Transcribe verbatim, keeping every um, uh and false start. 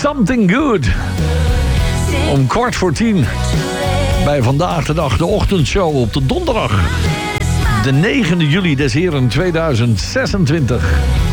Something Good. Om kwart voor tien. Bij Vandaag de Dag, de ochtendshow op de donderdag. De negende juli des heren tweeduizend zesentwintig.